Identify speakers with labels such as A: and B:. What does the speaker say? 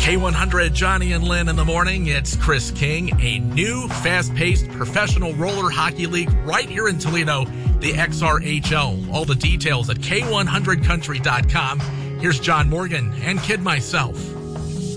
A: K100, Johnny and Lynn in the morning. It's Chris King, a new fast-paced professional roller hockey league right here in Toledo, the XRHL. All the details at K100country.com. Here's John Morgan and Kid Myself.